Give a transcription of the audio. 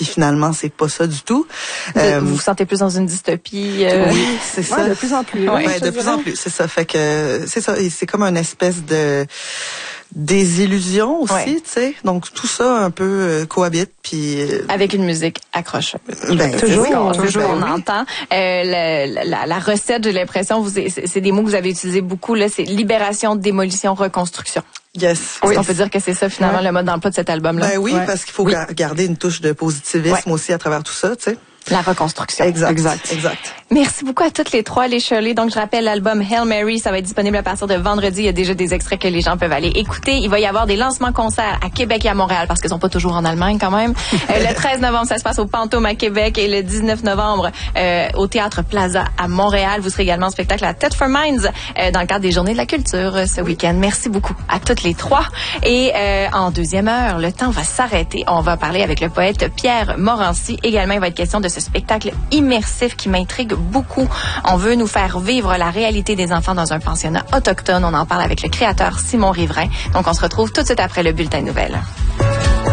puis finalement c'est pas ça du tout. Vous vous sentez plus dans une dystopie? Oui, c'est ça. De plus en plus. Ouais, de plus en plus, c'est ça. Fait que c'est ça, et c'est comme une espèce de désillusion aussi, tu sais. Donc tout ça un peu cohabite, puis avec une musique accrocheuse. Toujours, on entend. La recette, j'ai l'impression, c'est des mots que vous avez utilisés beaucoup là, c'est libération, démolition, reconstruction. Yes. Est-ce qu'on peut dire que c'est ça finalement le mode d'emploi de cet album-là? Ben oui, parce qu'il faut garder une touche de positivisme aussi à travers tout ça, tu sais. La reconstruction. Exact. Merci beaucoup à toutes les trois, les Shirley. Donc, je rappelle l'album Hail Mary, ça va être disponible à partir de vendredi. Il y a déjà des extraits que les gens peuvent aller écouter. Il va y avoir des lancements concerts à Québec et à Montréal, parce qu'ils sont pas toujours en Allemagne quand même. Le 13 novembre, ça se passe au Pantôme à Québec, et le 19 novembre, au Théâtre Plaza à Montréal. Vous serez également en spectacle à Ted for Minds, dans le cadre des Journées de la Culture ce week-end. Merci beaucoup à toutes les trois. Et en deuxième heure, le temps va s'arrêter. On va parler avec le poète Pierre Morancy. Également, il va être question de ce spectacle immersif qui m'intrigue beaucoup. On veut nous faire vivre la réalité des enfants dans un pensionnat autochtone. On en parle avec le créateur Simon Riverain. Donc, on se retrouve tout de suite après le bulletin de nouvelles.